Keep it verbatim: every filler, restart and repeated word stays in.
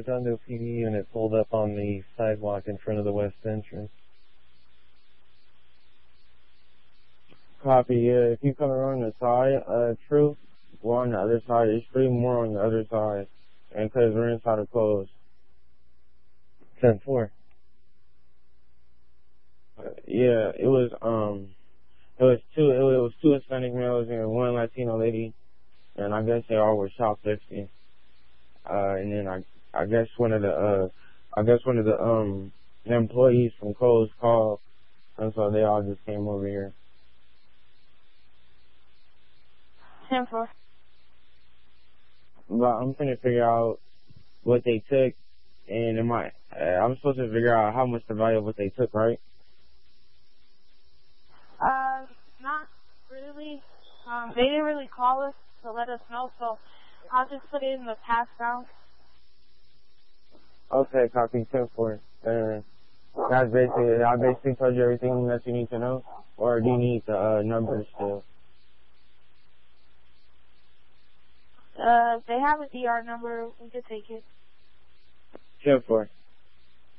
Redondo P D unit pulled up on the sidewalk in front of the west entrance. Copy, yeah. If you come around the side, uh, Truth, we're on the other side. There's three more on the other side. And because we're inside of clothes. ten four. Uh, yeah, it was, um, it was two, it was, it was two Hispanic males and one Latino lady. And I guess they all were shoplifting. Uh, and then I, I guess one of the, uh, I guess one of the, um, employees from Kohl's called. And so they all just came over here. ten four. But I'm trying to figure out what they took, and am I, uh, I'm supposed to figure out how much the value of what they took, right? Uh, not really. Um, they didn't really call us to let us know, so I'll just put it in the pass down. Okay, copy ten four. Uh, that's basically, I basically told you everything that you need to know, or do you need the uh, numbers still? Uh, they have a D R number. We could take it. ten four.